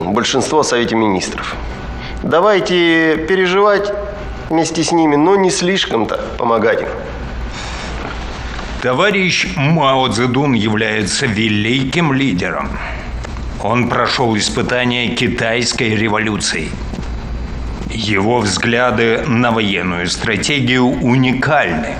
большинство в Совете Министров. Давайте переживать вместе с ними, но не слишком-то помогать им. Товарищ Мао Цзэдун является великим лидером. Он прошел испытания китайской революции. Его взгляды на военную стратегию уникальны.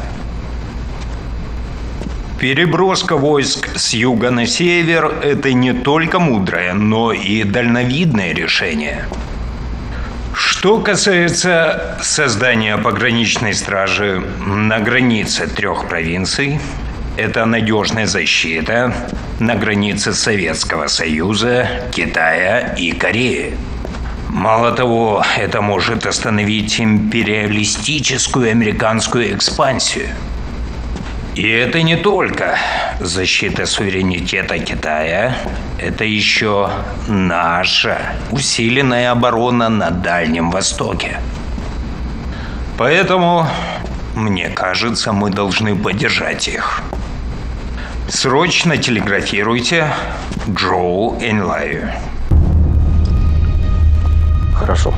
Переброска войск с юга на север – это не только мудрое, но и дальновидное решение. Что касается создания пограничной стражи на границе 3 провинций, это надежная защита на границе Советского Союза, Китая и Кореи. Мало того, это может остановить империалистическую американскую экспансию. И это не только защита суверенитета Китая, это еще наша усиленная оборона на Дальнем Востоке. Поэтому, мне кажется, мы должны поддержать их. Срочно телеграфируйте Джоу Эньлаю. Хорошо.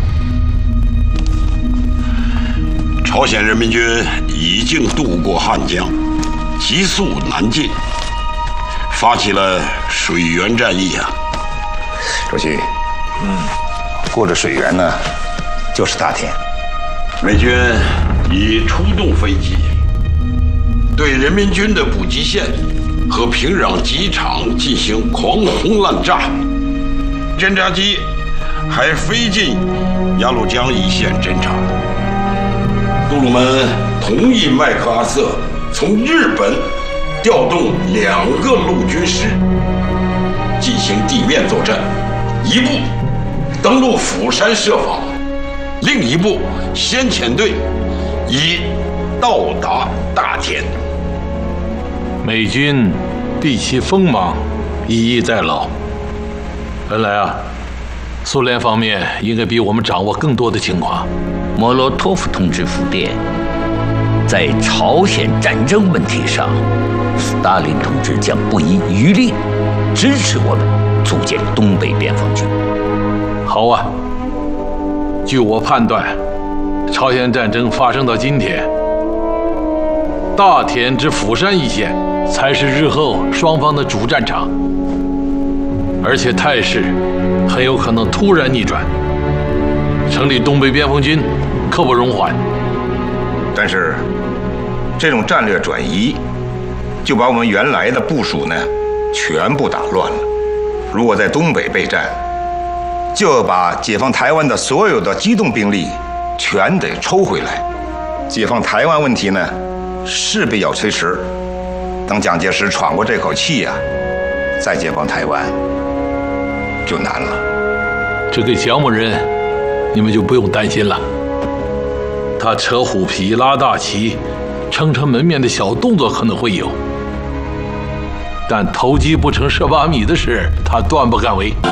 朝鲜人民军已经渡过汉江，急速南进，发起了水源战役啊！ 主席，过了水源呢，就是大田。 美军已出动飞机，对人民军的补给线和平壤机场进行狂轰滥炸，侦察机还飞进鸭绿江一线侦察。杜鲁门同意麦克阿瑟从日本调动2个陆军师进行地面作战，一部登陆釜山设防，另一部先遣队已到达大田。 美军毕其锋芒，以逸待劳。原来啊，苏联方面应该比我们掌握更多的情况。 莫洛托夫同志复电，在朝鲜战争问题上，斯大林同志将不遗余力支持我们组建东北边防军。 好啊，据我判断，朝鲜战争发生到今天，大田至釜山一线才是日后双方的主战场，而且态势很有可能突然逆转。成立东北边防军刻不容缓。 但是，这种战略转移，就把我们原来的部署呢，全部打乱了。如果在东北备战，就要把解放台湾的所有的机动兵力全得抽回来。解放台湾问题呢，势必要推迟。等蒋介石喘过这口气呀，再解放台湾就难了。 这个蒋某人，你们就不用担心了。他扯虎皮拉大旗、撑撑门面的小动作可能会有，但投机不成蚀把米的事，他断不敢为。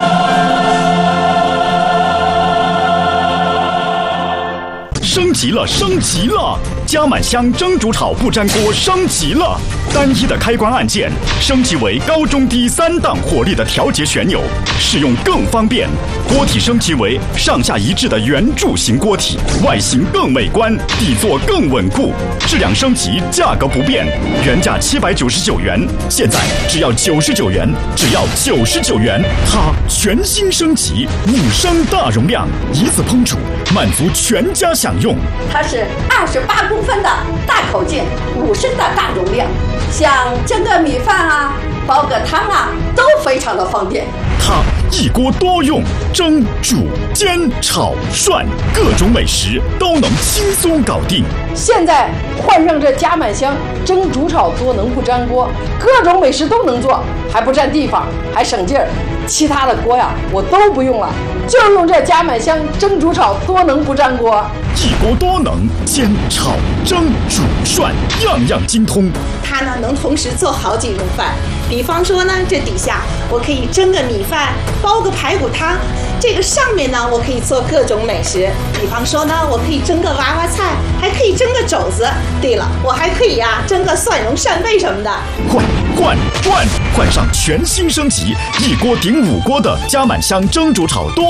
升级了，升级了！加满香蒸煮炒不粘锅升级了，单一的开关按键升级为高中低3档火力的调节旋钮，使用更方便。锅体升级为上下一致的圆柱形锅体，外形更美观，底座更稳固。质量升级，价格不变，原价799元，现在只要99元，只要99元。它全新升级，5升大容量，一次烹煮，满足全家享用。 它是28公分的大口径，5升的大容量，像蒸个米饭啊、煲个汤啊，都非常的方便。 它一锅多用，蒸、煮、煎、炒、涮，各种美食都能轻松搞定。 现在换上这加满香蒸、煮、炒多能不粘锅，各种美食都能做，还不占地方，还省劲儿。其他的锅呀，我都不用了，就用这加满香蒸、煮、炒多能不粘锅。 一锅多能，煎、炒、蒸、煮、涮，样样精通。 它呢能同时做好几种饭， 比方说呢，这底下我可以蒸个米饭，煲个排骨汤，这个上面呢，我可以做各种美食。比方说呢，我可以蒸个娃娃菜，还可以蒸个肘子。对了，我还可以蒸个蒜蓉扇贝什么的。 换上全新升级，一锅顶5锅的加满香蒸煮炒多